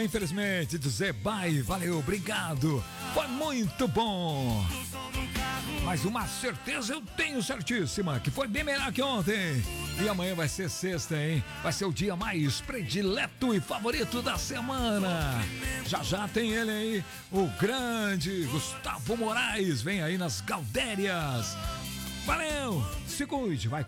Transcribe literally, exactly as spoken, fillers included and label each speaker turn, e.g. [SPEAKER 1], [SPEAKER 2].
[SPEAKER 1] infelizmente, dizer bye, valeu, obrigado. Foi muito bom. Mas uma certeza eu tenho certíssima, que foi bem melhor que ontem. E amanhã vai ser sexta, hein? Vai ser o dia mais predileto e favorito da semana. Já já tem ele aí, o grande Gustavo Moraes. Vem aí nas Galdérias. Valeu, se cuide, vai